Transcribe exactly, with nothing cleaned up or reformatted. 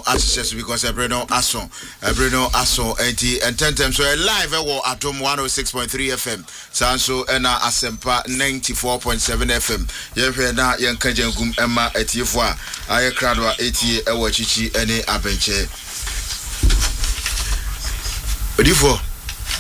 access because Ebreno Ason, Ebreno Ason, eighty and ten times. So live at Atom one oh six point three F M, Sanso Ena Asempa ninety-four point seven F M. Yefena Yankajangum Emma Etiefwa, Ayakradwa eighty Ewachichi, Ene Abenche. What do you for?